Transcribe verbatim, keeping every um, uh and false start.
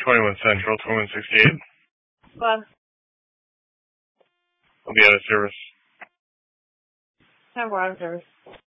twenty-one Central, twenty-one sixty-eight. Well, I'll be out of service. have water service.